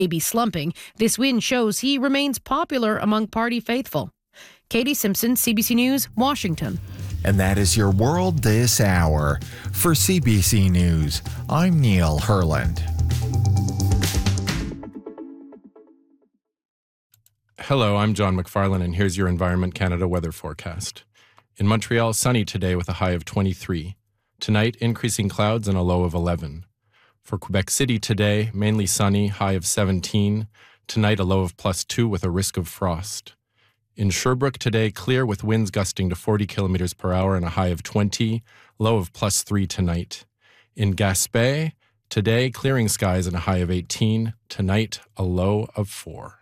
may be slumping, this win shows he remains popular among party faithful. Katie Simpson, CBC News, Washington. And that is your world this hour. For CBC News, I'm Neil Herland. Hello, I'm John McFarlane, and here's your Environment Canada weather forecast. In Montreal, sunny today with a high of 23. Tonight, increasing clouds and a low of 11. For Quebec City today, mainly sunny, high of 17. Tonight, a low of +2 with a risk of frost. In Sherbrooke today, clear with winds gusting to 40 kilometers per hour and a high of 20, low of +3 tonight. In Gaspé, today, clearing skies and a high of 18. Tonight, a low of 4.